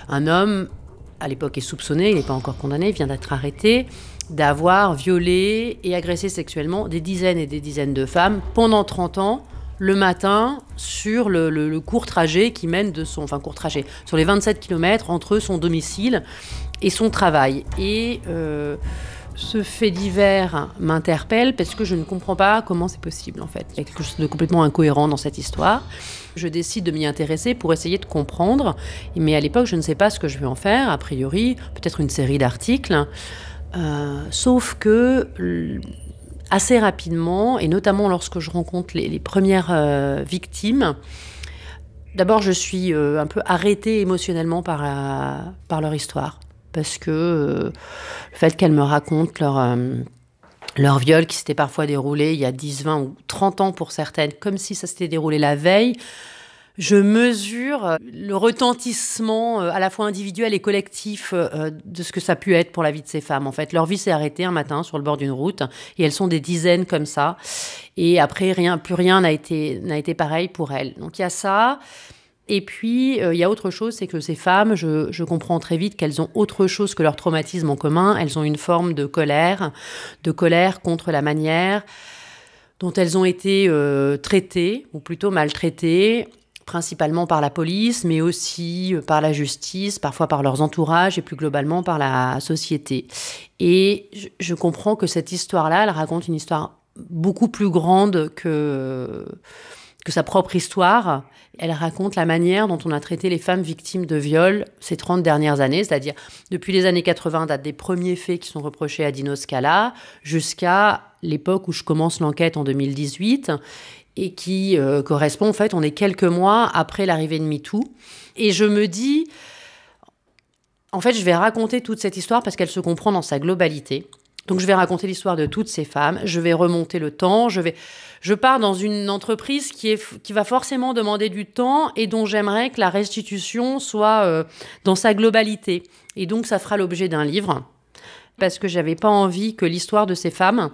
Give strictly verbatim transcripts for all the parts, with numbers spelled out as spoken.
Un homme, à l'époque, est soupçonné, il n'est pas encore condamné, il vient d'être arrêté, d'avoir violé et agressé sexuellement des dizaines et des dizaines de femmes pendant trente ans, le matin, sur le, le, le court trajet qui mène de son... Enfin, court trajet, sur les vingt-sept kilomètres entre son domicile et son travail. Et euh, ce fait divers m'interpelle parce que je ne comprends pas comment c'est possible, en fait. Il y a quelque chose de complètement incohérent dans cette histoire. Je décide de m'y intéresser pour essayer de comprendre. Mais à l'époque, je ne sais pas ce que je vais en faire. A priori, peut-être une série d'articles. Euh, sauf que... assez rapidement, et notamment lorsque je rencontre les, les premières euh, victimes, d'abord je suis euh, un peu arrêtée émotionnellement par, la, par leur histoire. Parce que euh, le fait qu'elles me racontent leur, euh, leur viol qui s'était parfois déroulé il y a dix, vingt ou trente ans pour certaines, comme si ça s'était déroulé la veille, je mesure le retentissement à la fois individuel et collectif de ce que ça a pu être pour la vie de ces femmes. En fait, leur vie s'est arrêtée un matin sur le bord d'une route et elles sont des dizaines comme ça. Et après, rien, plus rien n'a été, n'a été pareil pour elles. Donc il y a ça. Et puis, euh, il y a autre chose, c'est que ces femmes, je, je comprends très vite qu'elles ont autre chose que leur traumatisme en commun. Elles ont une forme de colère, de colère contre la manière dont elles ont été euh, traitées, ou plutôt maltraitées, principalement par la police, mais aussi par la justice, parfois par leurs entourages et plus globalement par la société. Et je, je comprends que cette histoire-là, elle raconte une histoire beaucoup plus grande que, que sa propre histoire. Elle raconte la manière dont on a traité les femmes victimes de viol ces trente dernières années, c'est-à-dire depuis les années quatre-vingts, date des premiers faits qui sont reprochés à Dino Scala, jusqu'à l'époque où je commence l'enquête en deux mille dix-huit, et qui euh, correspond, en fait, on est quelques mois après l'arrivée de MeToo. Et je me dis, en fait, je vais raconter toute cette histoire parce qu'elle se comprend dans sa globalité. Donc, je vais raconter l'histoire de toutes ces femmes, je vais remonter le temps, je vais... Je pars dans une entreprise qui, est, qui va forcément demander du temps et dont j'aimerais que la restitution soit euh, dans sa globalité. Et donc, ça fera l'objet d'un livre, parce que j'avais pas envie que l'histoire de ces femmes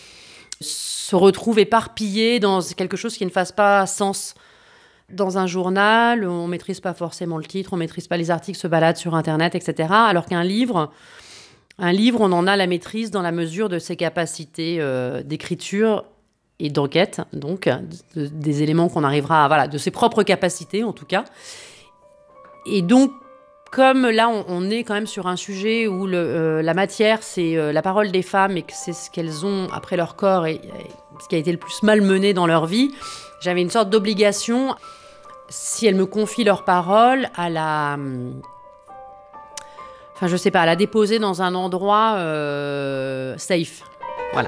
se retrouve éparpillée dans quelque chose qui ne fasse pas sens. Dans un journal, on ne maîtrise pas forcément le titre, on ne maîtrise pas les articles, se baladent sur Internet, et cetera. Alors qu'un livre, un livre, on en a la maîtrise dans la mesure de ses capacités euh, d'écriture et d'enquête, donc de, des éléments qu'on arrivera à... Voilà, de ses propres capacités, en tout cas. Et donc, comme là, on, on est quand même sur un sujet où le, euh, la matière, c'est euh, la parole des femmes et que c'est ce qu'elles ont après leur corps et, et ce qui a été le plus malmené dans leur vie, j'avais une sorte d'obligation, si elles me confient leur parole, à la... Enfin, je sais pas, à la déposer dans un endroit euh, safe. Voilà.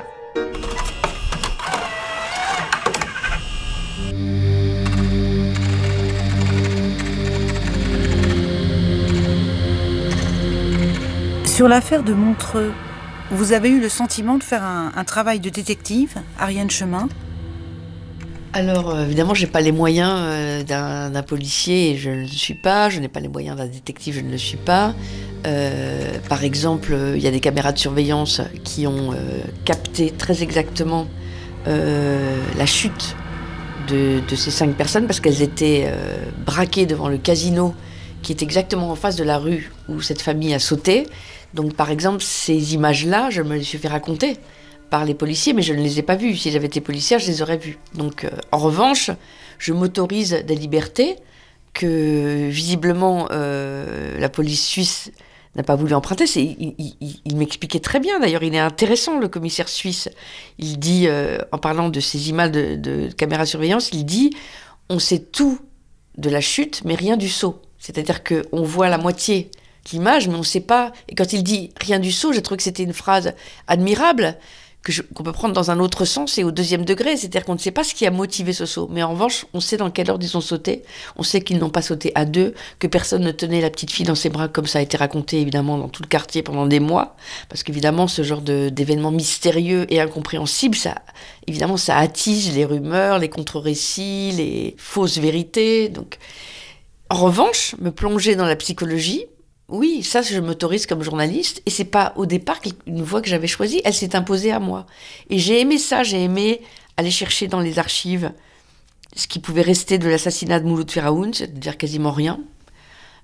Sur l'affaire de Montreux, vous avez eu le sentiment de faire un, un travail de détective, Ariane Chemin ? Alors, euh, évidemment, je n'ai pas les moyens euh, d'un, d'un policier, et je ne le suis pas. Je n'ai pas les moyens d'un détective, je ne le suis pas. Euh, par exemple, il euh, y a des caméras de surveillance qui ont euh, capté très exactement euh, la chute de, de ces cinq personnes, parce qu'elles étaient euh, braquées devant le casino, qui est exactement en face de la rue où cette famille a sauté. Donc, par exemple, ces images-là, je me les suis fait raconter par les policiers, mais je ne les ai pas vues. Si j'avais été policière, je les aurais vues. Donc, euh, en revanche, je m'autorise des libertés que, visiblement, euh, la police suisse n'a pas voulu emprunter. C'est, il, il, il m'expliquait très bien, d'ailleurs, il est intéressant, le commissaire suisse. Il dit, euh, en parlant de ces images de, de caméras de surveillance, il dit « On sait tout de la chute, mais rien du saut ». C'est-à-dire qu'on voit la moitié de l'image, mais on ne sait pas. Et quand il dit « rien du saut », j'ai trouvé que c'était une phrase admirable, que je, qu'on peut prendre dans un autre sens et au deuxième degré. C'est-à-dire qu'on ne sait pas ce qui a motivé ce saut. Mais en revanche, on sait dans quelle ordre ils ont sauté. On sait qu'ils n'ont pas sauté à deux, que personne ne tenait la petite fille dans ses bras, comme ça a été raconté évidemment dans tout le quartier pendant des mois. Parce qu'évidemment, ce genre de, d'événements mystérieux et incompréhensibles, ça, évidemment, ça attise les rumeurs, les contre-récits, les fausses vérités. Donc... En revanche, me plonger dans la psychologie, oui, ça je m'autorise comme journaliste, et c'est pas au départ une voie que j'avais choisie, elle s'est imposée à moi. Et j'ai aimé ça, j'ai aimé aller chercher dans les archives ce qui pouvait rester de l'assassinat de Mouloud Firaoun, c'est-à-dire quasiment rien.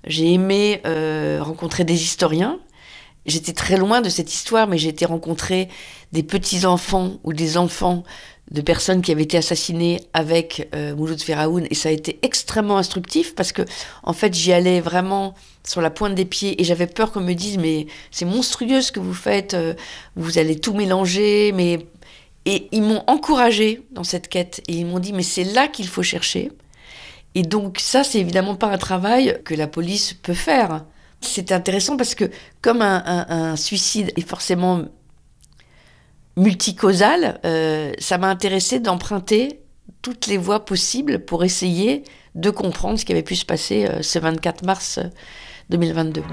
J'ai aimé euh, rencontrer des historiens. J'étais très loin de cette histoire, mais j'ai été rencontrer des petits-enfants ou des enfants de personnes qui avaient été assassinées avec euh, Mouloud Feraoun, et ça a été extrêmement instructif parce que, en fait, j'y allais vraiment sur la pointe des pieds et j'avais peur qu'on me dise mais c'est monstrueux ce que vous faites, euh, vous allez tout mélanger, mais et ils m'ont encouragée dans cette quête et ils m'ont dit mais c'est là qu'il faut chercher. Et donc ça, c'est évidemment pas un travail que la police peut faire. C'est intéressant parce que comme un, un, un suicide est forcément multicausal, euh, ça m'a intéressé d'emprunter toutes les voies possibles pour essayer de comprendre ce qui avait pu se passer euh, ce vingt-quatre mars deux mille vingt-deux.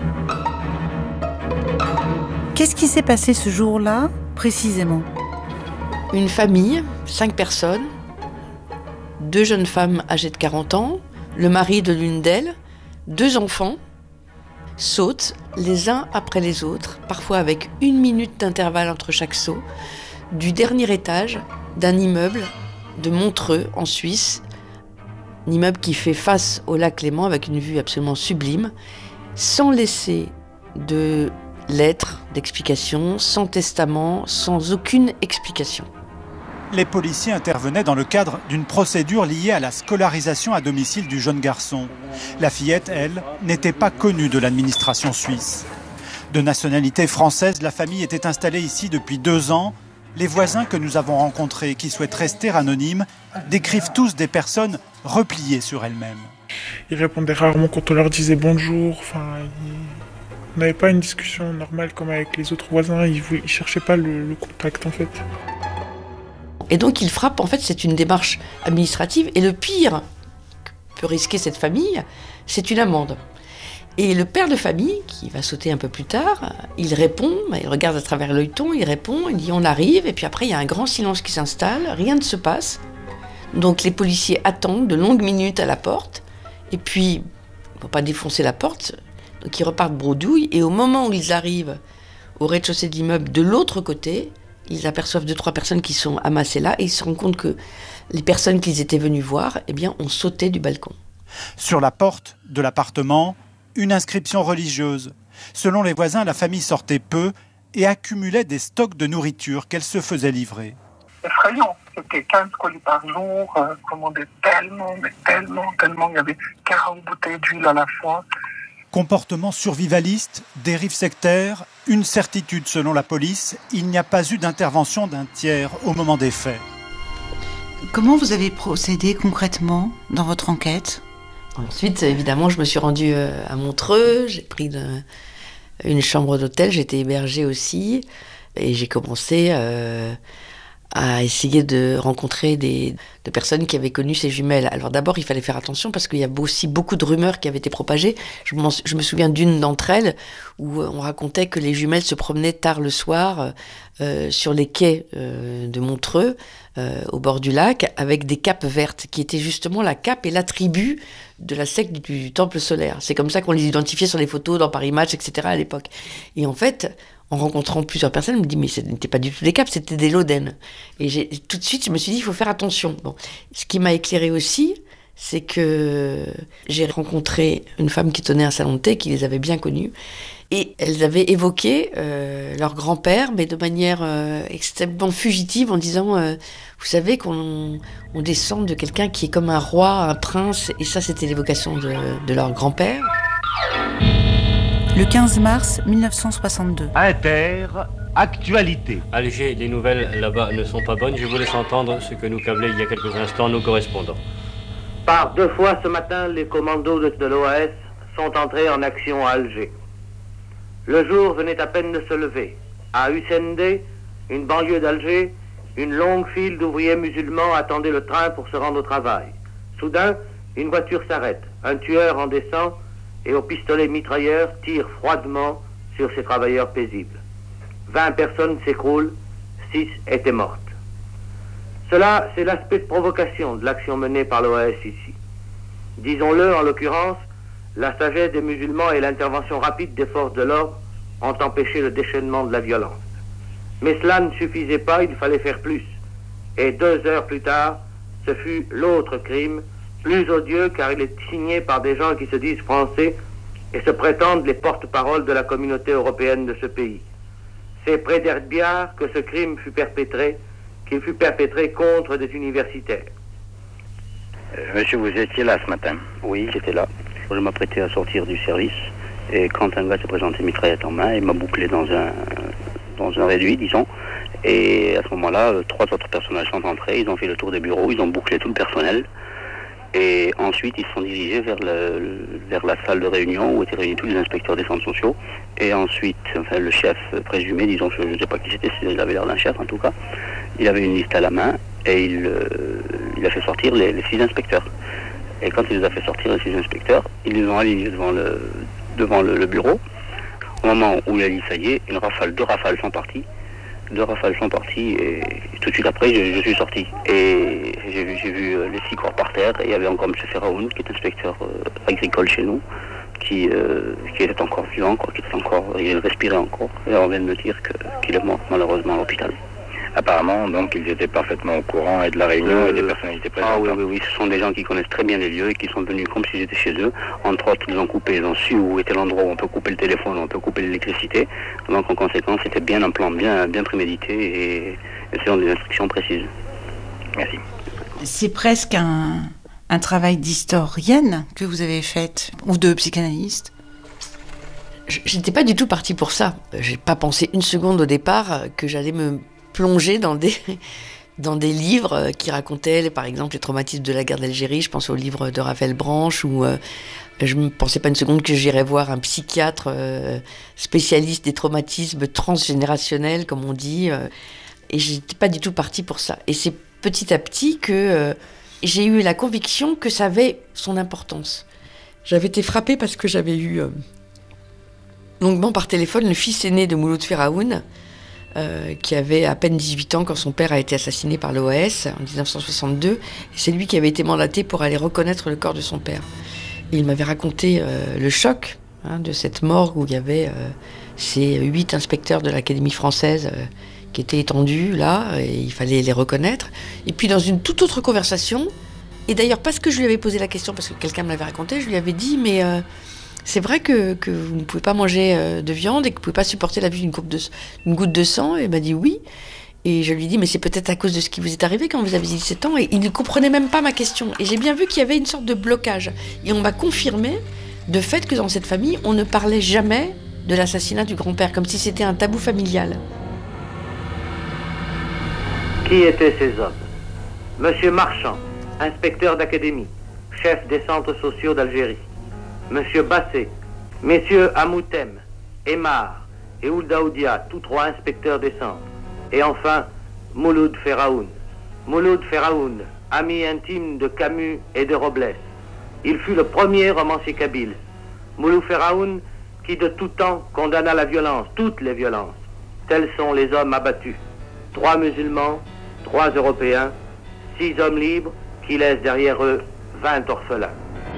Qu'est-ce qui s'est passé ce jour-là, précisément ? Une famille, cinq personnes, deux jeunes femmes âgées de quarante ans, le mari de l'une d'elles, deux enfants, sautent les uns après les autres, parfois avec une minute d'intervalle entre chaque saut, du dernier étage d'un immeuble de Montreux, en Suisse, un immeuble qui fait face au lac Léman avec une vue absolument sublime, sans laisser de lettres d'explication, sans testament, sans aucune explication. Les policiers intervenaient dans le cadre d'une procédure liée à la scolarisation à domicile du jeune garçon. La fillette, elle, n'était pas connue de l'administration suisse. De nationalité française, la famille était installée ici depuis deux ans. Les voisins que nous avons rencontrés, qui souhaitent rester anonymes, décrivent tous des personnes repliées sur elles-mêmes. Ils répondaient rarement quand on leur disait bonjour. Enfin, ils... on n'avait pas une discussion normale comme avec les autres voisins. Ils ne cherchaient pas le, le contact, en fait. Et donc, il frappe, en fait, c'est une démarche administrative. Et le pire que peut risquer cette famille, c'est une amende. Et le père de famille, qui va sauter un peu plus tard, il répond, il regarde à travers l'œilleton, il répond, il dit on arrive, et puis après, il y a un grand silence qui s'installe, rien ne se passe. Donc, les policiers attendent de longues minutes à la porte, et puis, il ne faut pas défoncer la porte, donc ils repartent bredouille, et au moment où ils arrivent au rez-de-chaussée de l'immeuble, de l'autre côté, ils aperçoivent deux, trois personnes qui sont amassées là et ils se rendent compte que les personnes qu'ils étaient venus voir, eh bien, ont sauté du balcon. Sur la porte de l'appartement, une inscription religieuse. Selon les voisins, la famille sortait peu et accumulait des stocks de nourriture qu'elle se faisait livrer. Effrayant. C'était quinze colis par jour, euh, commandait tellement, mais tellement, tellement. Il y avait quarante bouteilles d'huile à la fois. Comportement survivaliste, dérive sectaire, une certitude selon la police, il n'y a pas eu d'intervention d'un tiers au moment des faits. Comment vous avez procédé concrètement dans votre enquête ? Ensuite, évidemment, je me suis rendue à Montreux, j'ai pris de, une chambre d'hôtel, j'étais hébergée aussi, et j'ai commencé euh, à essayer de rencontrer des, des personnes qui avaient connu ces jumelles. Alors d'abord, il fallait faire attention parce qu'il y a aussi beaucoup de rumeurs qui avaient été propagées. Je, je me souviens d'une d'entre elles où on racontait que les jumelles se promenaient tard le soir euh, sur les quais euh, de Montreux, euh, au bord du lac, avec des capes vertes, qui étaient justement la cape et l'attribut de la secte du, du Temple solaire. C'est comme ça qu'on les identifiait sur les photos dans Paris Match, et cetera à l'époque. Et en fait, en rencontrant plusieurs personnes, je me dis mais ce n'était pas du tout des capes, c'était des loden. Et j'ai, tout de suite, je me suis dit il faut faire attention. Bon, ce qui m'a éclairé aussi, c'est que j'ai rencontré une femme qui tenait un salon de thé, qui les avait bien connues, et elles avaient évoqué euh, leur grand-père, mais de manière euh, extrêmement fugitive, en disant euh, vous savez qu'on on descend de quelqu'un qui est comme un roi, un prince, et ça c'était l'évocation de, de leur grand-père. Le quinze mars mille neuf cent soixante-deux. Inter, actualité. Alger, les nouvelles là-bas ne sont pas bonnes. Je vous laisse entendre ce que nous câblaient il y a quelques instants nos correspondants. Par deux fois ce matin, les commandos de, de l'O A S sont entrés en action à Alger. Le jour venait à peine de se lever. À Hussein-D, une banlieue d'Alger, une longue file d'ouvriers musulmans attendait le train pour se rendre au travail. Soudain, une voiture s'arrête. Un tueur en descend et au pistolet mitrailleur tire froidement sur ces travailleurs paisibles. Vingt personnes s'écroulent, six étaient mortes. Cela, c'est l'aspect de provocation de l'action menée par l'O A S ici. Disons-le, en l'occurrence, la sagesse des musulmans et l'intervention rapide des forces de l'ordre ont empêché le déchaînement de la violence. Mais cela ne suffisait pas, il fallait faire plus. Et deux heures plus tard, ce fut l'autre crime, plus odieux car il est signé par des gens qui se disent français et se prétendent les porte-paroles de la communauté européenne de ce pays. C'est près d'Herbia que ce crime fut perpétré, qu'il fut perpétré contre des universitaires. Euh, monsieur, vous étiez là ce matin? Oui, j'étais là. Je m'apprêtais à sortir du service et quand un gars s'est présenté mitraillette en main, il m'a bouclé dans un, dans un réduit, disons. Et à ce moment-là, trois autres personnages sont entrés, ils ont fait le tour des bureaux, ils ont bouclé tout le personnel. Et ensuite, ils se sont dirigés vers, le, vers la salle de réunion où étaient réunis tous les inspecteurs des centres sociaux. Et ensuite, enfin, le chef présumé, disons, je ne sais pas qui c'était, il avait l'air d'un chef en tout cas, il avait une liste à la main et il, euh, il a fait sortir les, les six inspecteurs. Et quand il les a fait sortir, les six inspecteurs, ils les ont alignés devant le, devant le, le bureau. Au moment où il a dit ça y est, une rafale, deux rafales sont parties. Deux rafales sont parties et tout de suite après, je, je suis sorti. Et j'ai vu, j'ai vu les six corps par terre et il y avait encore M. Ferraoun, qui est inspecteur euh, agricole chez nous, qui, euh, qui était encore vivant, quoi, qui était encore, il respirait encore. Et on vient de me dire que, qu'il est mort malheureusement à l'hôpital. Apparemment, donc, ils étaient parfaitement au courant et de la réunion euh, et des personnalités présentes. Ah oui, oui, oui, ce sont des gens qui connaissent très bien les lieux et qui sont venus comme si j'étais chez eux. Entre autres, ils ont coupé, ils ont su où était l'endroit où on peut couper le téléphone, où on peut couper l'électricité. Donc, en conséquence, c'était bien un plan bien, bien prémédité et, et selon des instructions précises. Merci. C'est presque un, un travail d'historienne que vous avez fait, ou de psychanalyste. J'étais pas du tout partie pour ça. J'ai pas pensé une seconde au départ que j'allais me plonger dans des, dans des livres qui racontaient, par exemple, les traumatismes de la guerre d'Algérie. Je pense au livre de Raphaël Branche, où euh, je ne pensais pas une seconde que j'irais voir un psychiatre euh, spécialiste des traumatismes transgénérationnels, comme on dit. Euh, et j'étais pas du tout partie pour ça. Et c'est petit à petit que euh, j'ai eu la conviction que ça avait son importance. J'avais été frappée parce que j'avais eu euh, longuement par téléphone le fils aîné de Mouloud Ferraoun, Euh, qui avait à peine dix-huit ans quand son père a été assassiné par l'O S en dix-neuf cent soixante-deux. Et c'est lui qui avait été mandaté pour aller reconnaître le corps de son père. Et il m'avait raconté euh, le choc hein, de cette morgue où il y avait euh, ces huit inspecteurs de l'Académie française euh, qui étaient étendus là, et il fallait les reconnaître. Et puis dans une toute autre conversation, et d'ailleurs parce que je lui avais posé la question, parce que quelqu'un me l'avait raconté, je lui avais dit « mais euh, c'est vrai que, que vous ne pouvez pas manger euh, de viande et que vous ne pouvez pas supporter la vue d'une, coupe de, d'une goutte de sang ?» Et il m'a dit oui. Et je lui ai dit « mais c'est peut-être à cause de ce qui vous est arrivé quand vous avez dix-sept ans ?» Et il ne comprenait même pas ma question. Et j'ai bien vu qu'il y avait une sorte de blocage. Et on m'a confirmé de fait que dans cette famille, on ne parlait jamais de l'assassinat du grand-père, comme si c'était un tabou familial. Qui étaient ces hommes? Monsieur Marchand, inspecteur d'académie, chef des centres sociaux d'Algérie. Monsieur Bassé, messieurs Amoutem, Emar et Ouldaoudia, tous trois inspecteurs des centres. Et enfin, Mouloud Ferraoun. Mouloud Ferraoun, ami intime de Camus et de Robles. Il fut le premier romancier kabyle. Mouloud Ferraoun, qui de tout temps condamna la violence, toutes les violences. Tels sont les hommes abattus. Trois musulmans, trois Européens, six hommes libres qui laissent derrière eux vingt orphelins.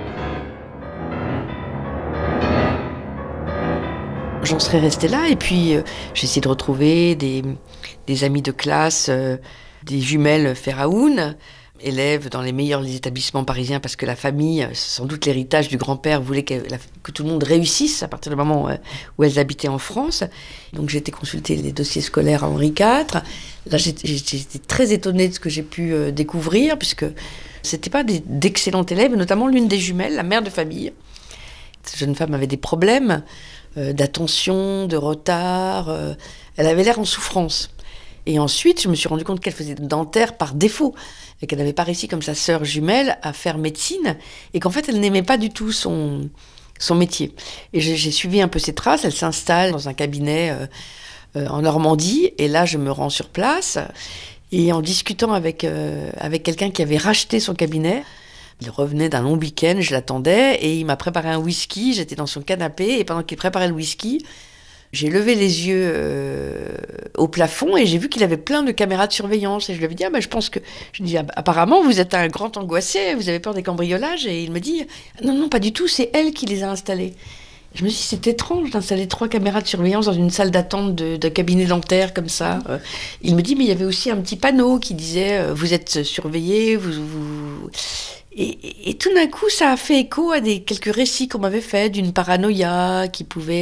J'en serais restée là et puis euh, j'ai essayé de retrouver des, des amis de classe, euh, des jumelles Ferraoun, élèves dans les meilleurs établissements parisiens parce que la famille, sans doute l'héritage du grand-père, voulait que, la, que tout le monde réussisse à partir du moment euh, où elles habitaient en France. Donc j'ai été consulter les dossiers scolaires à Henri quatre. Là j'étais, j'étais très étonnée de ce que j'ai pu euh, découvrir puisque c'était pas des, d'excellentes élèves, notamment l'une des jumelles, la mère de famille. Cette jeune femme avait des problèmes euh, d'attention, de retard. Euh, elle avait l'air en souffrance. Et ensuite, je me suis rendu compte qu'elle faisait dentaire par défaut et qu'elle n'avait pas réussi, comme sa sœur jumelle, à faire médecine et qu'en fait, elle n'aimait pas du tout son, son métier. Et j'ai, j'ai suivi un peu ses traces. Elle s'installe dans un cabinet euh, euh, en Normandie et là, je me rends sur place. Et en discutant avec, euh, avec quelqu'un qui avait racheté son cabinet, il revenait d'un long week-end, je l'attendais et il m'a préparé un whisky. J'étais dans son canapé et pendant qu'il préparait le whisky, j'ai levé les yeux euh, au plafond et j'ai vu qu'il avait plein de caméras de surveillance. Et je lui avais dit, ah ben je pense que... Je lui ai dit, apparemment, vous êtes un grand angoissé, vous avez peur des cambriolages. Et il me dit, non, non, pas du tout, c'est elle qui les a installés. Et je me suis dit, c'est étrange d'installer trois caméras de surveillance dans une salle d'attente de, de cabinet dentaire comme ça. Euh, il me dit, mais il y avait aussi un petit panneau qui disait, euh, vous êtes surveillé, vous... vous... Et, et, et tout d'un coup, ça a fait écho à des quelques récits qu'on m'avait faits d'une paranoïa qui pouvait